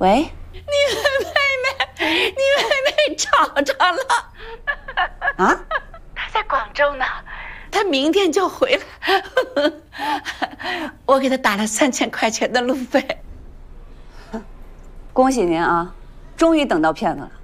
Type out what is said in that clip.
喂， 你妹妹找着了。 啊？ 她在广州呢，她明天就回来。我给她打了3000块钱的路费。 恭喜您啊，终于等到骗子了。